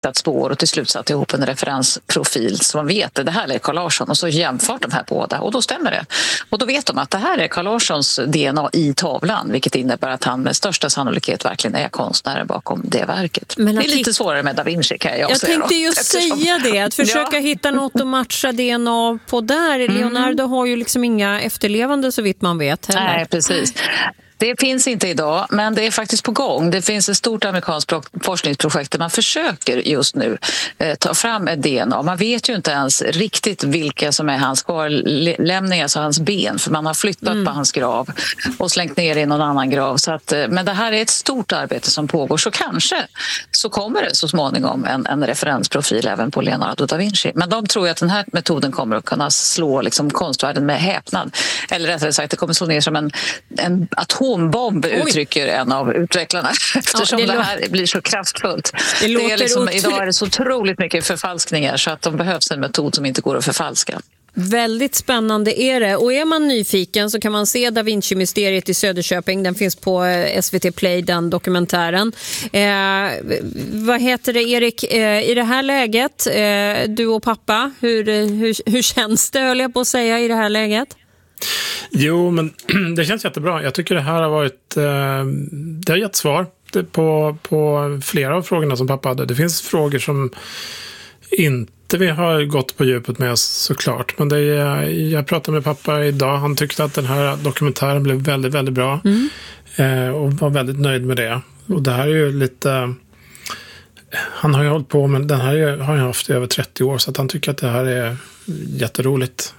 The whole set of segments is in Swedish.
spår och till slut satt ihop en referensprofil som man vet att det här är Carl Larsson och så jämfört de här båda och då stämmer det. Och då vet de att det här är Carl Larssons DNA i tavlan, vilket innebär att han med största sannolikhet verkligen är konstnären bakom det verket. Men det är lite svårare med Da Vinci, kan jag säga. Jag tänkte just säga det, att försöka hitta något att matcha DNA på där. Leonardo har ju liksom inga efterlevande så vitt man vet heller. Nej, precis. Det finns inte idag, men det är faktiskt på gång. Det finns ett stort amerikanskt forskningsprojekt där man försöker just nu ta fram ett DNA. Man vet ju inte ens riktigt vilka som är hans kvarlämningar, alltså hans ben, för man har flyttat på hans grav och slängt ner i någon annan grav. Så att, men det här är ett stort arbete som pågår, så kanske så kommer det så småningom en referensprofil även på Leonardo da Vinci. Men de tror ju att den här metoden kommer att kunna slå liksom konstvärlden med häpnad. Eller rättare sagt, det kommer slå ner som en atombomb, uttrycker en av utvecklarna, eftersom det här blir så kraftfullt. Det är liksom, idag är det så otroligt mycket förfalskningar så att de behövs en metod som inte går att förfalska. Väldigt spännande är det. Och är man nyfiken så kan man se Da Vinci-mysteriet i Söderköping. Den finns på SVT Play, den dokumentären. Vad heter det, Erik? I det här läget, du och pappa, hur känns det, höll jag på att säga, i det här läget? Jo, men det känns jättebra. Jag tycker det här har varit... det har gett svar på flera av frågorna som pappa hade. Det finns frågor som inte vi har gått på djupet med, såklart. Men jag pratade med pappa idag. Han tyckte att den här dokumentären blev väldigt, väldigt bra. Och var väldigt nöjd med det. Och det här är ju lite... Han har ju hållit på, men den här har jag haft i över 30 år. Så att han tycker att det här är jätteroligt.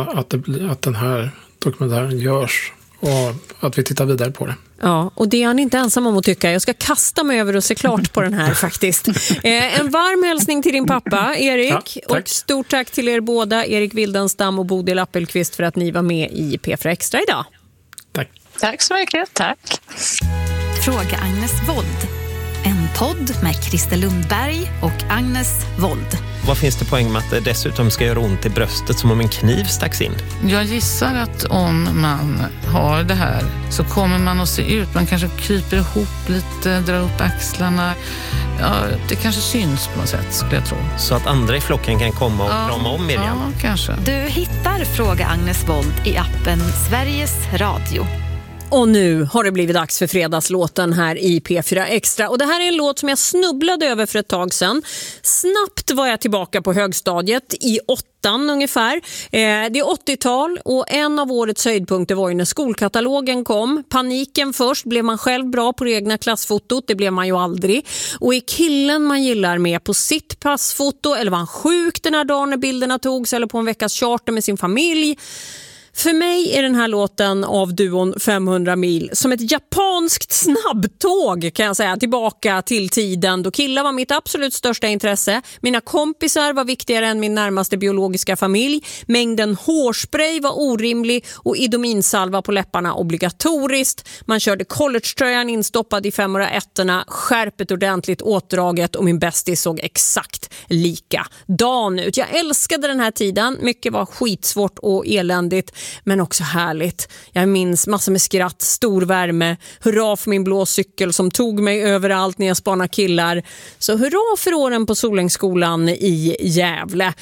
Att den här dokumentären görs och att vi tittar vidare på det. Ja, och det är han inte ensam om att tycka. Jag ska kasta mig över och se klart på den här faktiskt. En varm hälsning till din pappa, Erik. Ja, och stort tack till er båda, Erik Wildenstam och Bodil Appelqvist, för att ni var med i P4 Extra idag. Tack. Tack så mycket, tack. Fråga Agnes Wold. En podd med Christer Lundberg och Agnes Wold. Vad finns det poäng med att det dessutom ska göra ont i bröstet som om en kniv stacks in? Jag gissar att om man har det här så kommer man att se ut. Man kanske kryper ihop lite, drar upp axlarna. Ja, det kanske syns på något sätt, skulle jag tro. Så att andra i flocken kan komma och krama om Miriam? Ja, kanske. Du hittar Fråga Agnes Wold i appen Sveriges Radio. Och nu har det blivit dags för fredagslåten här i P4 Extra. Och det här är en låt som jag snubblade över för ett tag sedan. Snabbt var jag tillbaka på högstadiet i 8:an ungefär. Det är 80-tal och en av årets höjdpunkter var ju när skolkatalogen kom. Paniken först, blev man själv bra på det egna klassfotot? Det blev man ju aldrig. Och är killen man gillar med på sitt passfoto? Eller var han sjuk den här dagen när bilderna togs? Eller på en veckas charter med sin familj? För mig är den här låten av duon 500 mil som ett japanskt snabbtåg, kan jag säga, tillbaka till tiden då killar var mitt absolut största intresse. Mina kompisar var viktigare än min närmaste biologiska familj. Mängden hårspray var orimlig och idominsalva på läpparna obligatoriskt. Man körde collegetröjan instoppad i 501-orna, skärpet ordentligt åtdraget och min bästis såg exakt likadan ut. Jag älskade den här tiden. Mycket var skitsvårt och eländigt, men också härligt. Jag minns massor med skratt, stor värme, hurra för min blå cykel som tog mig överallt när jag spanade killar. Så hurra för åren på Solängsskolan i Gävle.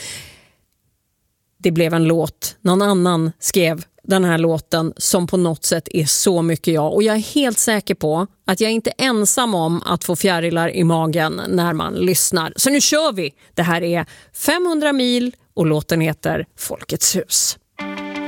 Det blev en låt. Någon annan skrev den här låten som på något sätt är så mycket jag. Och jag är helt säker på att jag inte är ensam om att få fjärilar i magen när man lyssnar. Så nu kör vi! Det här är 500 mil och låten heter Folkets hus.